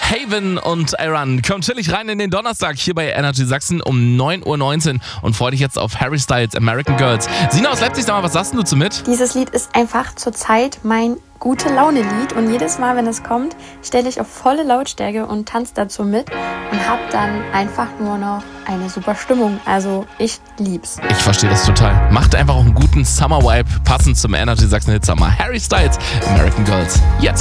Haven und Aaron, komm chillig rein in den Donnerstag hier bei Energy Sachsen um 9:19 Uhr und freu dich jetzt auf Harry Styles American Girls. Sina aus Leipzig, sag mal, was sagst du zu mit? Dieses Lied ist einfach zurzeit mein Gute-Laune-Lied und jedes Mal, wenn es kommt, stelle ich auf volle Lautstärke und tanze dazu mit und habe dann einfach nur noch eine super Stimmung. Also ich lieb's. Ich verstehe das total. Macht einfach auch einen guten Summer-Vibe, passend zum Energy Sachsen Hitsummer. Harry Styles American Girls. Jetzt.